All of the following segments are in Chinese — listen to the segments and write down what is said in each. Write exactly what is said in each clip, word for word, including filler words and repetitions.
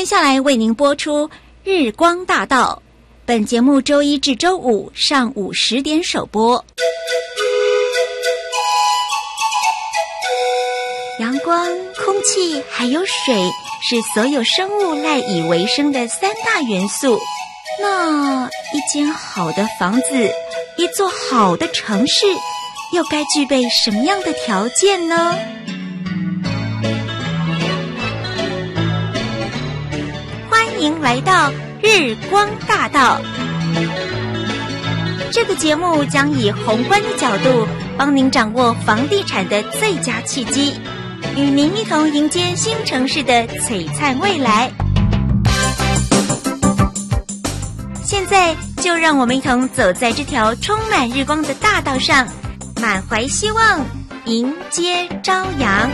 接下来为您播出日光大道，本节目周一至周五上午十点首播。阳光、空气还有水是所有生物赖以为生的三大元素。那一间好的房子，一座好的城市，又该具备什么样的条件呢？欢迎来到日光大道。这个节目将以宏观的角度帮您掌握房地产的最佳契机，与您一同迎接新城市的璀璨未来。现在就让我们一同走在这条充满日光的大道上，满怀希望，迎接朝阳。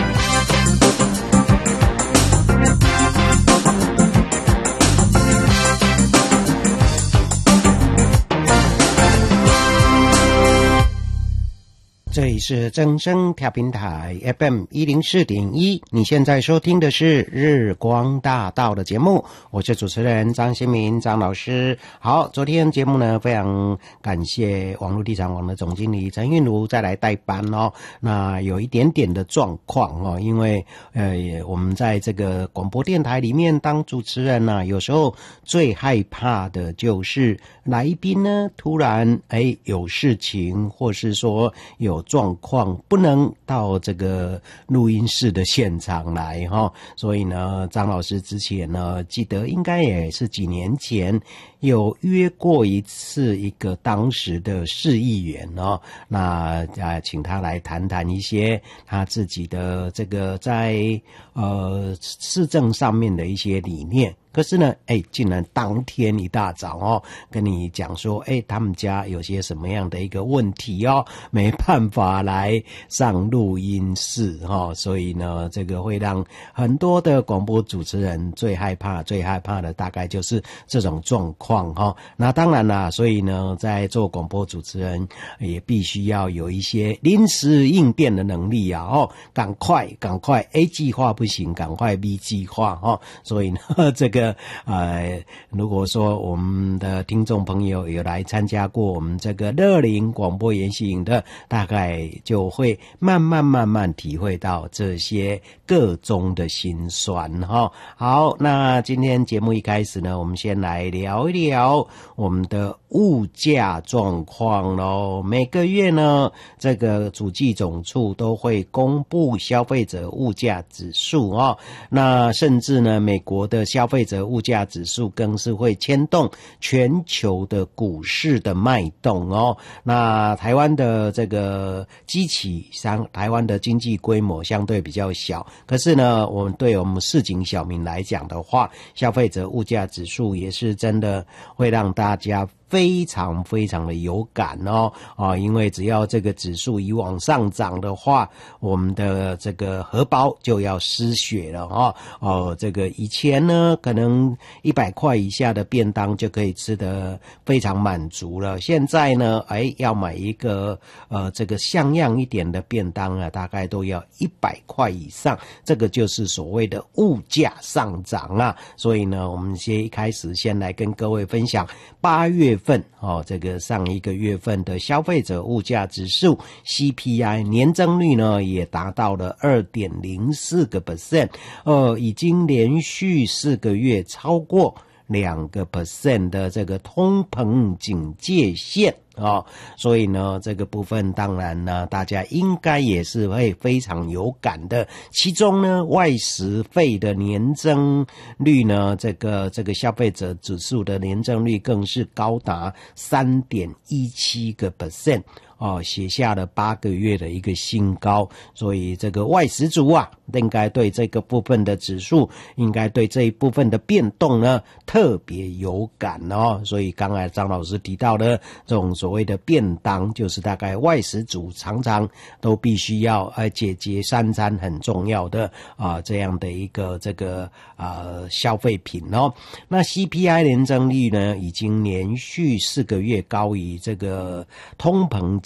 这里是正声调频台 F M 一零四点一，你现在收听的是日光大道的节目，我是主持人张新民张老师。好，昨天节目呢，非常感谢网络地产网的总经理陈韵如再来代班哦。那有一点点的状况哦，因为呃，我们在这个广播电台里面当主持人呢、啊，有时候最害怕的就是来宾呢突然哎有事情，或是说有状况不能到这个录音室的现场来哈，所以呢，张老师之前呢，记得应该也是几年前有约过一次一个当时的市议员哦，那啊，请他来谈谈一些他自己的这个在呃市政上面的一些理念。可是呢，哎，竟然当天一大早哦，跟你讲说，哎，他们家有些什么样的一个问题哦，没办法来上录音室哦，所以呢，这个会让很多的广播主持人最害怕、最害怕的，大概就是这种状况哈、哦。那当然啦，所以呢，在做广播主持人也必须要有一些临时应变的能力啊，哦，赶快、赶快 A 计划不行，赶快 B 计划哦。所以呢，这个。呃，如果说我们的听众朋友有来参加过我们这个乐龄广播研习营的，大概就会慢慢慢慢体会到这些个中的辛酸哈。好，那今天节目一开始呢，我们先来聊一聊我们的物价状况咯。每个月呢，这个主计总处都会公布消费者物价指数哦。那甚至呢，美国的消费者物价指数更是会牵动全球的股市的脉动哦。那台湾的这个基期相，台湾的经济规模相对比较小，可是呢，我们对我们市井小民来讲的话，消费者物价指数也是真的会让大家非常非常的有感哦啊，因为只要这个指数一往上涨的话，我们的这个荷包就要失血了哦哦，这个以前呢，可能一百块以下的便当就可以吃得非常满足了，现在呢，哎，要买一个呃这个像样一点的便当啊，大概都要一百块以上，这个就是所谓的物价上涨啊。所以呢，我们先一开始先来跟各位分享八月份哦，这个上一个月份的消费者物价指数 C P I 年增率呢也达到了 二点零四个 percent， 呃，已经连续四个月超过两个 percent 的这个通膨警戒线。哦，所以呢，这个部分当然呢，大家应该也是会非常有感的。其中呢，外食费的年增率呢，这个这个消费者指数的年增率更是高达 三点一七个 percent。哦，写下了八个月的一个新高，所以这个外食族啊，应该对这个部分的指数，应该对这一部分的变动呢，特别有感哦。所以刚才张老师提到的这种所谓的便当，就是大概外食族常常都必须要呃解决三餐很重要的啊、呃、这样的一个这个呃消费品哦。那 C P I 年增率呢，已经连续四个月高于这个通膨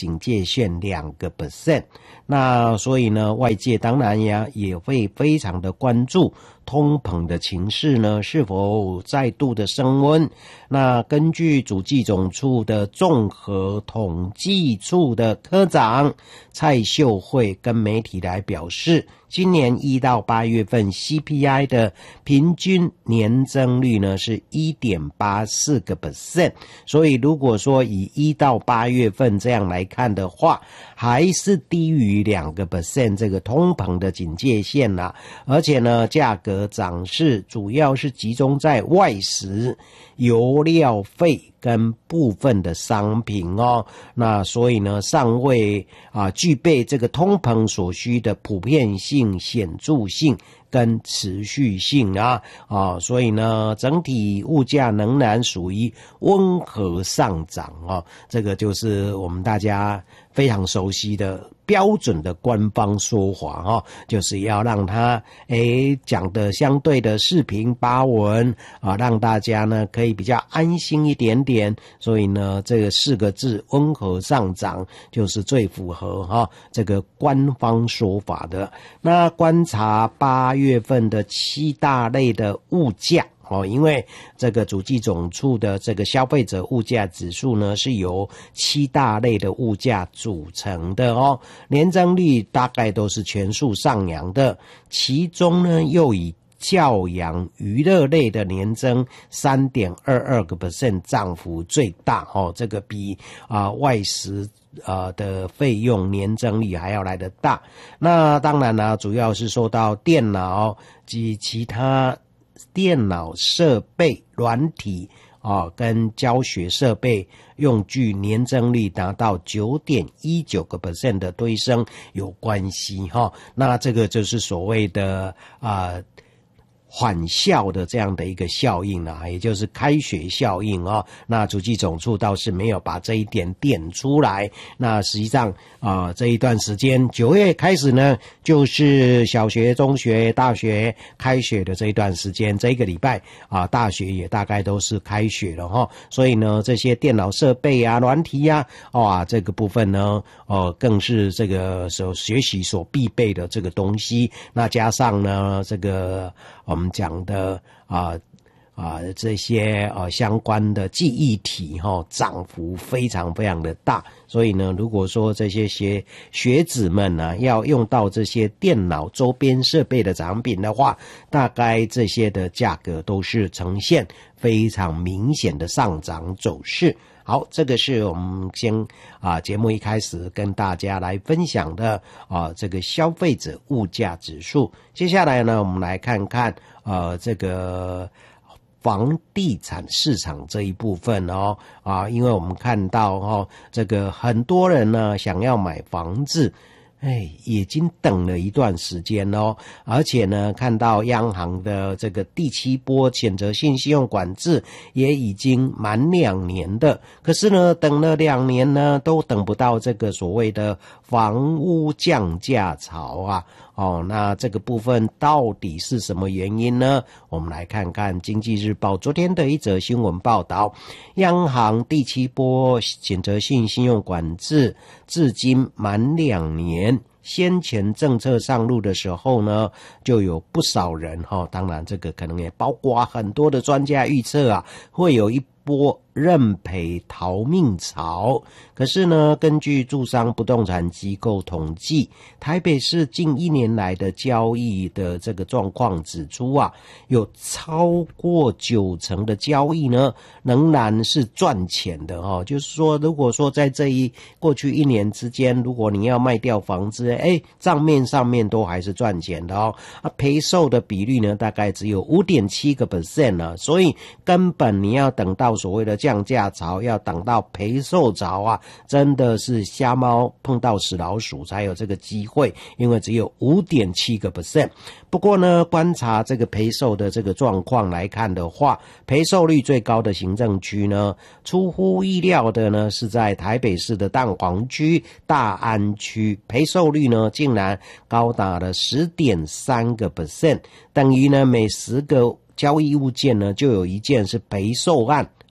警戒线两个 percent。那所以呢，外界当然呀也会非常的关注通膨的情势呢是否再度的升温。那根据主计总处的综合统计处的科长蔡秀慧跟媒体来表示，今年一到八月份 C P I 的平均年增率呢是 一点八四个 percent， 所以如果说以一到八月份这样来看的话，还是低于两个 percent 这个通膨的警戒线啦、啊。而且呢，价格涨势主要是集中在外食、油料费跟部分的商品哦。那所以呢，尚未啊具备这个通膨所需的普遍性、显著性跟持续性啊啊，所以呢，整体物价仍然属于温和上涨哦。这个就是我们大家非常熟悉的标准的官方说法哦，就是要让它诶讲的相对的四平八稳啊，让大家呢可以比较安心一点点。所以呢，这个四个字温和上涨就是最符合哈、哦、这个官方说法的。那观察八月份的七大类的物价。哦，因为这个主计总处的这个消费者物价指数呢，是由七大类的物价组成的哦，年增率大概都是全数上扬的，其中呢又以教养娱乐类的年增 三点二二个 percent 涨幅最大哦，这个比啊、呃、外食呃的费用年增率还要来得大。那当然呢，主要是受到电脑及其他电脑设备、软体啊、哦，跟教学设备用具年增率达到 九点一九个 percent 的推升有关系哈、哦。那这个就是所谓的啊。呃返校的这样的一个效应啊，也就是开学效应啊、哦。那主计总处倒是没有把这一点点出来。那实际上啊、呃，这一段时间九月开始呢，就是小学、中学、大学开学的这一段时间，这一个礼拜啊，大学也大概都是开学了哈。所以呢，这些电脑设备啊、软体啊，哇，这个部分呢，哦、呃，更是这个所学习所必备的这个东西。那加上呢，这个我们。我们讲的啊啊这些呃、啊、相关的记忆体哈、哦，涨幅非常非常的大，所以呢，如果说这些学学子们呢、啊、要用到这些电脑周边设备的产品的话，大概这些的价格都是呈现非常明显的上涨走势。好，这个是我们先啊节目一开始跟大家来分享的啊这个消费者物价指数。接下来呢，我们来看看呃这个房地产市场这一部分哦啊，因为我们看到哦这个很多人呢想要买房子。哎，已经等了一段时间哦，而且呢，看到央行的这个第七波谴责性信用管制也已经满两年的，可是呢，等了两年呢，都等不到这个所谓的房屋降价潮啊。哦，那这个部分到底是什么原因呢？我们来看看《经济日报》昨天的一则新闻报道，央行第七波谴责性信用管制至今满两年。先前政策上路的时候呢，就有不少人哈、哦，当然这个可能也包括很多的专家预测啊，会有一波认赔逃命潮。可是呢，根据住商不动产机构统计，台北市近一年来的交易的这个状况指出啊，有超过九成的交易呢，仍然是赚钱的哦。就是说，如果说在这一过去一年之间，如果你要卖掉房子，哎，账面上面都还是赚钱的哦。啊，赔售的比率呢，大概只有 五点七个 percent 呢，所以根本你要等到所谓的降价潮，要等到赔售潮啊，真的是瞎猫碰到死老鼠才有这个机会，因为只有 五点七个 percent。不过呢，观察这个赔售的这个状况来看的话，赔售率最高的行政区呢，出乎意料的呢是在台北市的蛋黄区、大安区，赔售率呢竟然高达了 十点三个 percent， 等于呢每十个交易物件呢就有一件是赔售案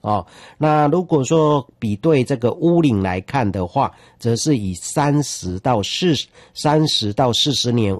哦。那如果说比对这个屋龄来看的话，则是以三十到四十三十到四十年